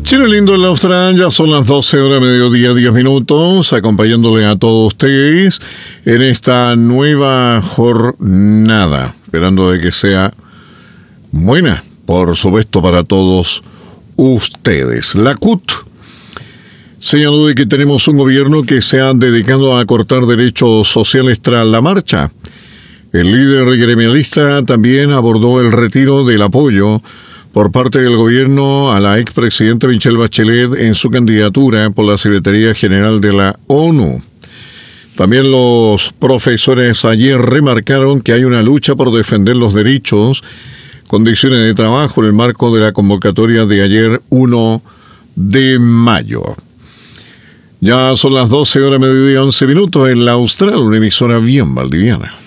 Chile lindo en la Austral, ya son las 12 horas, mediodía, 10 minutos, acompañándole a todos ustedes en esta nueva jornada, esperando de que sea buena, por supuesto, para todos ustedes. La CUT señaló de que tenemos un gobierno que se ha dedicado a acortar derechos sociales tras la marcha. El líder gremialista también abordó el retiro del apoyo por parte del gobierno a la expresidenta Michelle Bachelet en su candidatura por la Secretaría General de la ONU. También los profesores ayer remarcaron que hay una lucha por defender los derechos, condiciones de trabajo en el marco de la convocatoria de ayer 1 de mayo. Ya son las 12 horas, mediodía, 11 minutos en la Austral, una emisora bien valdiviana.